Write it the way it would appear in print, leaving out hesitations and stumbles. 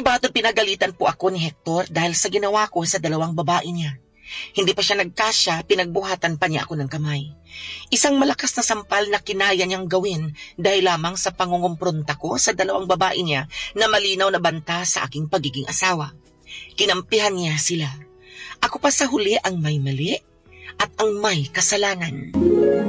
Matod pinagalitan po ako ni Hector dahil sa ginawa ko sa dalawang babae niya. Hindi pa siya nagkasya, pinagbuhatan pa niya ako ng kamay. Isang malakas na sampal na kinaya niyang gawin dahil lamang sa pangungumpronta ko sa dalawang babae niya na malinaw na banta sa aking pagiging asawa. Kinampihan niya sila. Ako pa sa huli ang may mali at ang may kasalanan.